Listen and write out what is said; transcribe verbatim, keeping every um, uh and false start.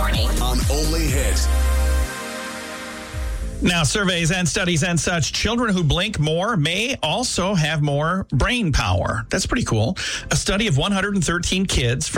morning. On Only Hit. Now, surveys and studies and such, children who blink more may also have more brain power. That's pretty cool. A study of one hundred thirteen kids